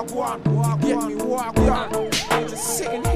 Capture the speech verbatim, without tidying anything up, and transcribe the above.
Walk one, you get me, walk one. Just sitting